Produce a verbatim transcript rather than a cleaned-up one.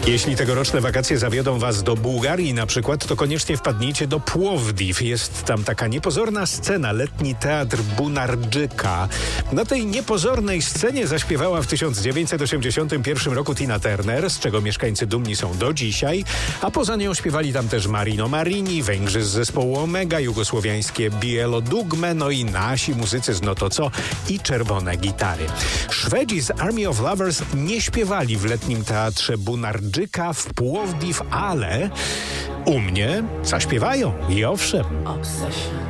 Jeśli tegoroczne wakacje zawiodą was do Bułgarii na przykład, to koniecznie wpadnijcie do Płowdiw. Jest tam taka niepozorna scena, letni teatr Bunardżyka. Na tej niepozornej scenie zaśpiewała w tysiąc dziewięćset osiemdziesiątym pierwszym roku Tina Turner, z czego mieszkańcy dumni są do dzisiaj, a poza nią śpiewali tam też Marino Marini, Węgrzy z zespołu Omega, jugosłowiańskie Bielo Dugme, no i nasi muzycy z No to co i Czerwone Gitary. Szwedzi z Army of Lovers nie śpiewali w letnim teatrze Bunardżyka w Płowdiw, ale u mnie zaśpiewają i owszem. Obsession.